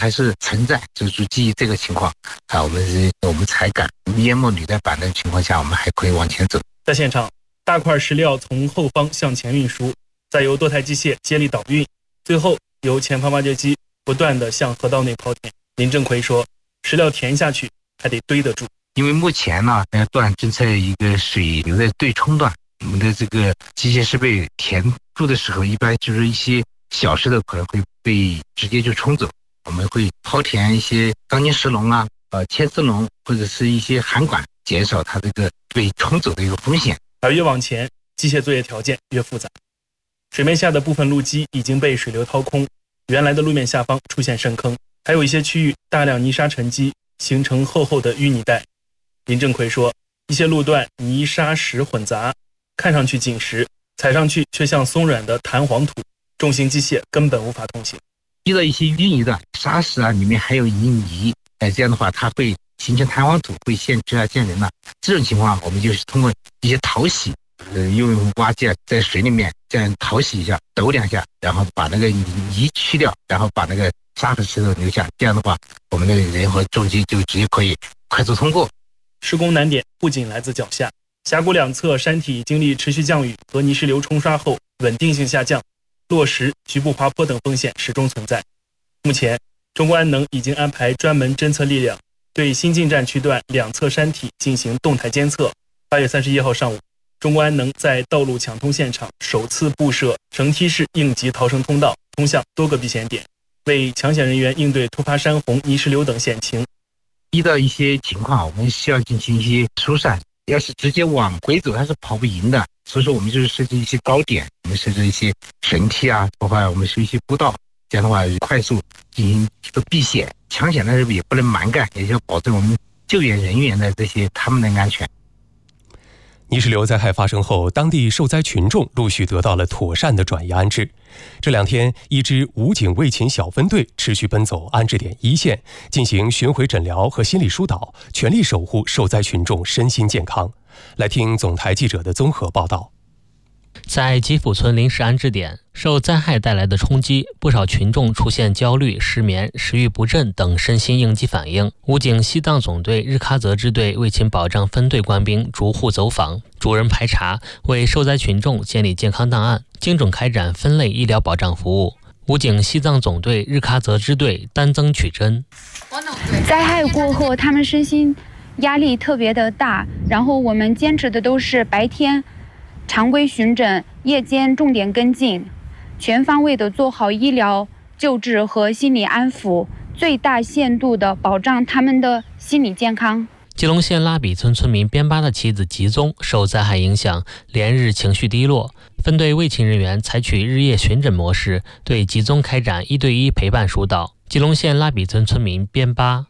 还是存在，就是基于这个情况我们才敢淹没履带板的情况下，我们还可以往前走。 在现场，大块石料从后方向前运输，再由多台机械接力导运，最后由前方挖掘机不断地向河道内抛填。林正奎说，石料填下去还得堆得住， 因为目前呢，段正在一个水流的对冲段，我们的这个机械设备填住的时候，一般就是一些小石头可能会被直接就冲走，我们会抛填一些钢筋石笼铅丝笼或者是一些涵管，减少它这个被冲走的一个风险。 而越往前，机械作业条件越复杂。水面下的部分路基已经被水流掏空，原来的路面下方出现深坑，还有一些区域大量泥沙沉积，形成厚厚的淤泥带。林正奎说，一些路段泥沙石混杂，看上去紧实，踩上去却像松软的弹簧土，重型机械根本无法通行。 遇到一些淤泥的沙石里面还有泥，这样的话它会形成弹簧土，会陷车陷人这种情况，我们就是通过一些淘洗，用挖机在水里面这样淘洗一下，抖两下，然后把那个泥去掉，然后把那个沙和石头留下，这样的话我们的人和重机就直接可以快速通过。 施工难点不仅来自脚下，峡谷两侧山体经历持续降雨和泥石流冲刷后稳定性下降，落石、局部滑坡等风险始终存在。目前中国安能已经安排专门侦测力量，对新进站区段两侧山体进行动态监测。8月31号上午，中国安能在道路抢通现场首次布设绳梯式应急逃生通道，通向多个避险点，为抢险人员应对突发山洪、泥石流等险情。 遇到一些情况，我们需要进行一些疏散，要是直接往回走，它是跑不赢的，所以说我们就是设置一些高点，我们设置一些绳梯包括我们设一些步道，这样的话快速进行一个避险。抢险的时候也不能蛮干，也要保证我们救援人员的他们的安全。 泥石流灾害发生后，当地受灾群众陆续得到了妥善的转移安置。这2天，一支武警卫勤小分队持续奔走安置点一线，进行巡回诊疗和心理疏导，全力守护受灾群众身心健康。来听总台记者的综合报道。 在吉甫村临时安置点，受灾害带来的冲击，不少群众出现焦虑、失眠、食欲不振等身心应激反应。武警西藏总队日喀则支队卫勤保障分队官兵逐户走访，主任排查，为受灾群众建立健康档案，精准开展分类医疗保障服务。武警西藏总队日喀则支队丹增曲真， 灾害过后，他们身心压力特别的大，然后我们坚持的都是白天常规巡诊，夜间重点跟进，全方位的做好医疗救治和心理安抚，最大限度的保障他们的心理健康。 吉隆县拉比村村民边巴的妻子吉宗受灾害影响，连日情绪低落。分队卫勤人员采取日夜巡诊模式，对吉宗开展1对1陪伴疏导。吉隆县拉比村村民边巴，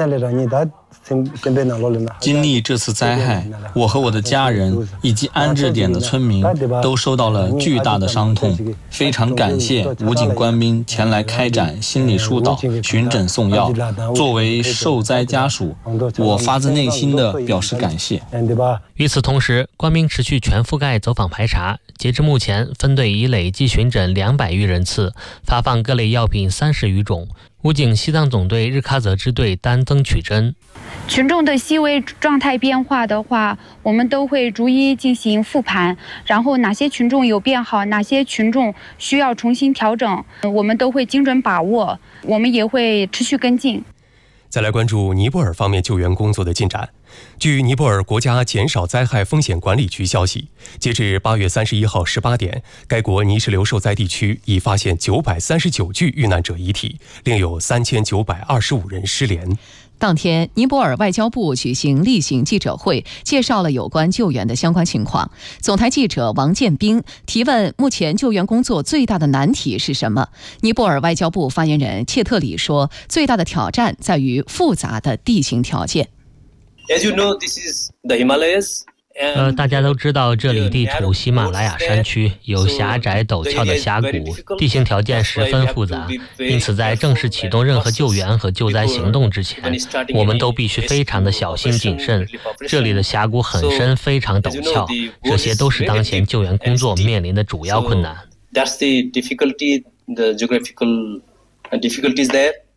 经历这次灾害，我和我的家人以及安置点的村民都受到了巨大的伤痛，非常感谢武警官兵前来开展心理疏导、巡诊送药。作为受灾家属，我发自内心的表示感谢。 与此同时，官兵持续全覆盖走访排查，截至目前，分队已累计巡诊200余人次，发放各类药品30余种。武警西藏总队日喀则支队丹增曲真， 群众的细微状态变化的话，我们都会逐一进行复盘，然后哪些群众有变好，哪些群众需要重新调整，我们都会精准把握，我们也会持续跟进。 再来关注尼泊尔方面救援工作的进展。据尼泊尔国家减少灾害风险管理局消息，截至8月31号18点，该国泥石流受灾地区已发现939具遇难者遗体，另有3925人失联。 当天，尼泊尔外交部举行例行记者会，介绍了有关救援的相关情况。总台记者王建兵提问：目前救援工作最大的难题是什么？尼泊尔外交部发言人切特里说，最大的挑战在于复杂的地形条件。 As you know, this is the Himalayas. 大家都知道，这里地处喜马拉雅山区，有狭窄陡峭的峡谷，地形条件十分复杂，因此在正式启动任何救援和救灾行动之前，我们都必须非常的小心谨慎。这里的峡谷很深，非常陡峭，这些都是当前救援工作面临的主要困难。 That's the difficulty, the geographical difficulties there.